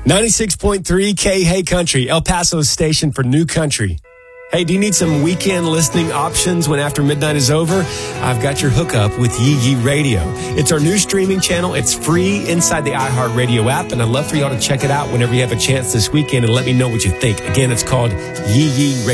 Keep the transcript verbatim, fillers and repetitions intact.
ninety-six point three K Hey Country, El Paso's station for new country. Hey, do you need some weekend listening options when after midnight is over? I've got your hookup with Yee Yee Radio. It's our new streaming channel. It's free inside the iHeartRadio app, and I'd love for y'all to check it out whenever you have a chance this weekend and let me know what you think. Again, it's called Yee Yee Radio.